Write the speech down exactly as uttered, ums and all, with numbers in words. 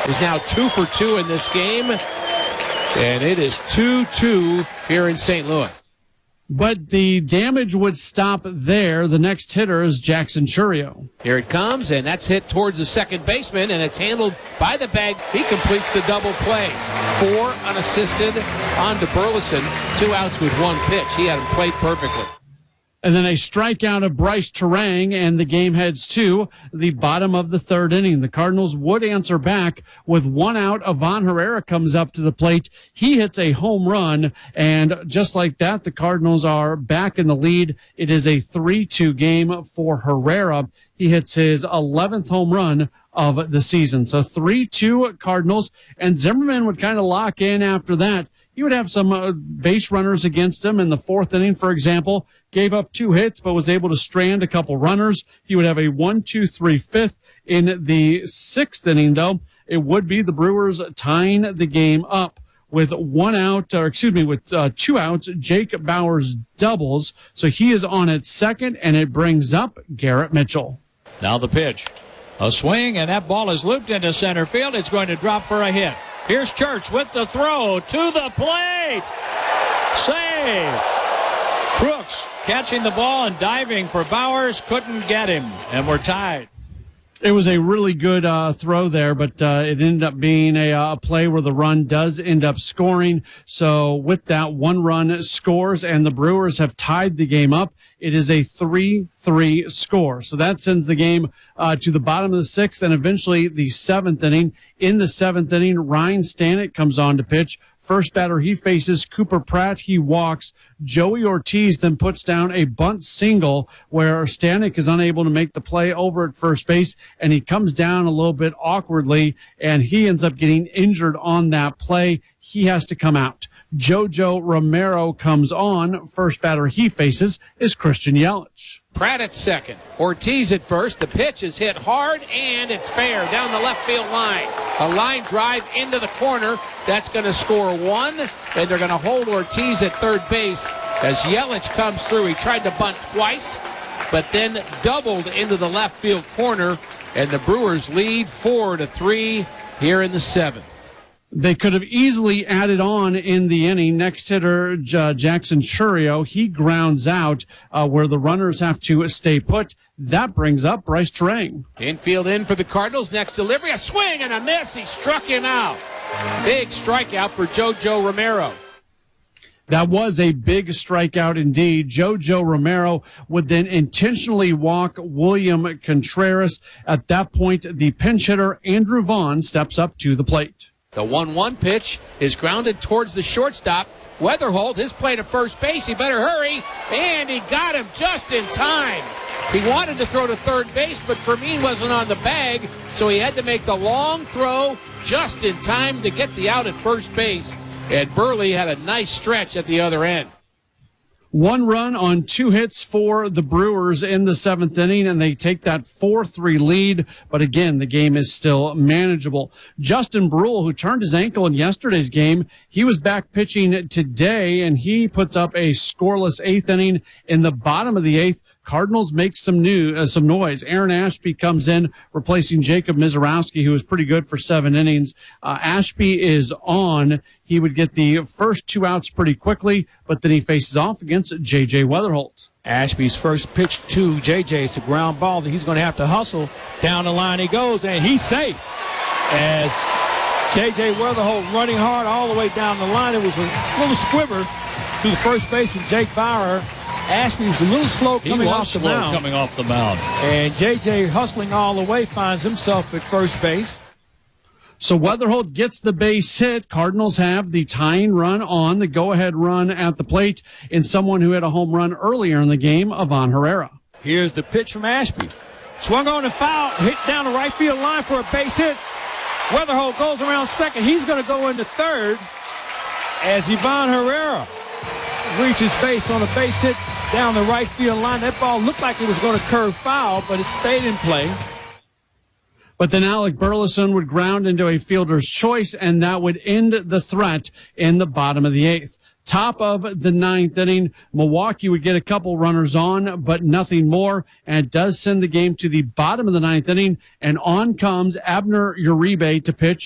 is now two for two in this game, and it is two two here in Saint Louis. But the damage would stop there. The next hitter is Jackson Churio. Here it comes, and that's hit towards the second baseman, and it's handled by the bag. He completes the double play. Four unassisted on to Burleson. Two outs with one pitch. He had him played perfectly. And then a strikeout of Bryce Terang, and the game heads to the bottom of the third inning. The Cardinals would answer back with one out. Ivan Herrera comes up to the plate. He hits a home run, and just like that, the Cardinals are back in the lead. It is a three two game for Herrera. He hits his eleventh home run of the season. So three two Cardinals, and Zimmerman would kind of lock in after that. He would have some uh, base runners against him in the fourth inning, for example. Gave up two hits, but was able to strand a couple runners. He would have a one two three fifth. In the sixth inning, though, it would be the Brewers tying the game up with one out, or excuse me, with uh, two outs. Jake Bauers doubles, so he is on at second, and it brings up Garrett Mitchell. Now the pitch. A swing, and that ball is looped into center field. It's going to drop for a hit. Here's Church with the throw to the plate. Save. Crooks catching the ball and diving for Bauers. Couldn't get him, and we're tied. It was a really good uh, throw there, but uh, it ended up being a, uh, play where the run does end up scoring. So with that, one run scores, and the Brewers have tied the game up. It is a three three score. So that sends the game uh, to the bottom of the sixth and eventually the seventh inning. In the seventh inning, Ryan Stanek comes on to pitch. First batter he faces, Cooper Pratt. He walks. Joey Ortiz then puts down a bunt single where Stanek is unable to make the play over at first base, and he comes down a little bit awkwardly, and he ends up getting injured on that play. He has to come out. Jojo Romero comes on. First batter he faces is Christian Yelich. Pratt at second. Ortiz at first. The pitch is hit hard, and it's fair down the left field line. A line drive into the corner. That's going to score one, and they're going to hold Ortiz at third base as Yelich comes through. He tried to bunt twice, but then doubled into the left field corner, and the Brewers lead four to three here in the seventh. They could have easily added on in the inning. Next hitter, J- Jackson Churio, he grounds out uh, where the runners have to stay put. That brings up Bryce Terang. Infield in for the Cardinals. Next delivery, a swing and a miss. He struck him out. Big strikeout for Jojo Romero. That was a big strikeout indeed. Jojo Romero would then intentionally walk William Contreras. At that point, the pinch hitter, Andrew Vaughn, steps up to the plate. The one one pitch is grounded towards the shortstop. Weatherholt, his play to first base. He better hurry. And he got him just in time. He wanted to throw to third base, but Fermin wasn't on the bag, so he had to make the long throw just in time to get the out at first base. And Burley had a nice stretch at the other end. One run on two hits for the Brewers in the seventh inning, and they take that four three lead. But again, the game is still manageable. Justin Brule, who turned his ankle in yesterday's game, he was back pitching today, and he puts up a scoreless eighth inning. In the bottom of the eighth, Cardinals make some new uh, some noise. Aaron Ashby comes in, replacing Jacob Mizorowski, who was pretty good for seven innings. Uh, Ashby is on. He would get the first two outs pretty quickly, but then he faces off against J J Weatherholt. Ashby's first pitch to J J is the ground ball that he's going to have to hustle. Down the line he goes, and he's safe. As J J Weatherholt running hard all the way down the line. It was a little squibber to the first baseman, Jake Bauer. Ashby was a little slow coming he was off the slow mound. coming off the mound. And J J hustling all the way finds himself at first base. So Weatherholt gets the base hit. Cardinals have the tying run on the go-ahead run at the plate in someone who had a home run earlier in the game, Ivan Herrera. Here's the pitch from Ashby. Swung on and foul, hit down the right field line for a base hit. Weatherholt goes around second. He's going to go into third as Ivan Herrera reaches base on a base hit down the right field line. That ball looked like it was going to curve foul, but it stayed in play. But then Alec Burleson would ground into a fielder's choice, and that would end the threat in the bottom of the eighth. Top of the ninth inning, Milwaukee would get a couple runners on, but nothing more, and it does send the game to the bottom of the ninth inning, and on comes Abner Uribe to pitch.